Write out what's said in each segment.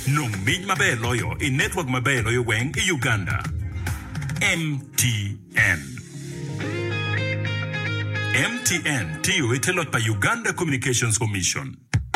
Nung mij mabelo yo in network mabelo yo weng in Uganda. MTN. MTN tiyo itelot pa Uganda Communications Commission.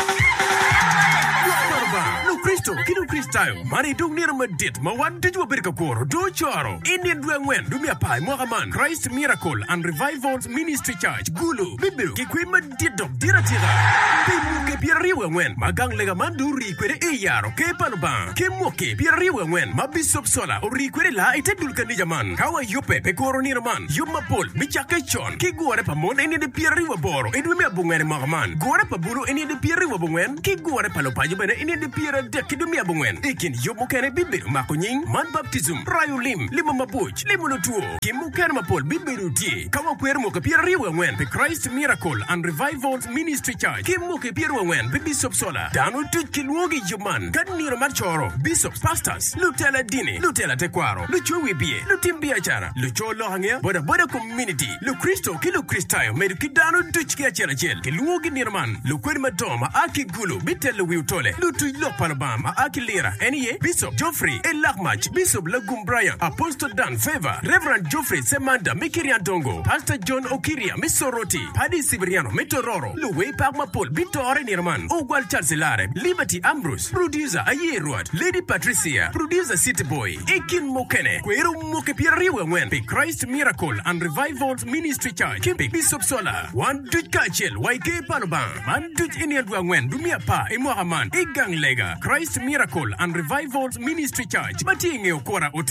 Kristo, kinu Kristayo, mari dung nira madit, mawad tijwa birka koro, do choro, Indian duangwen, dumia pai, mohaman, Christ Miracle and Revival Ministry Church, Gulu, Bibiru, kikwe madit dok, dira tira, pimu ke piariwa wen, magang lega manduri kwere eyaro, ke panuban, ke moke, piariwa wen, mabisop sola, ori kwere la, ite dulka nijaman, kawa yupe, pe koro nira man, yumapol, bichake chon, ki guare pa mon, eni de piariwa boro, edwime abungwene mohaman, guare pa bulu, eni de piariwa bungwen, ki guare pa lopajo bene, eni de piariwa kidumia bungwen ikin yobu kene bibiru makunying man baptism rayu limo mabuch limo nutuo kimu kene mapol bibiru tie kawa kwermo ke pier riwe wen the Christ Miracle and Revival Ministry Church kimu ke pier wen bishop sola danu tukilwogi yuman kadniro machoro bishops pastors lutela dini lutela tekwaro luchwe bie lutimbia chara lucholo hangya boda community lu Kristo kilu Kristayo medu kidanu tuchkia chela kilwogi nirman lukweri madoma aki gulu bitelu wiutole lutu Palabama Akilira Eniye Bishop Geoffrey Elakmach Bishop Lagum Brian Apostle Dan Favor Reverend Geoffrey Semanda Mikirian Dongo Pastor John Okiria Misoroti Paddy Sibiriano Metororo Luwe Pagmapol Bitore Nirman Ogwal Chancelare Liberty Ambrose Producer Ayerwad Lady Patricia Producer City Boy Ekin Mokene Kweru Moke Pieriwe Wen Be Christ Miracle and Revival Ministry Church Kimpe Bishop Sola One Duj Kachel Waike Palabam Man Duj Indian Wen Dumia Pa Imohaman Igang Lega Christ Miracle and Revival Ministry Church. Matinge okora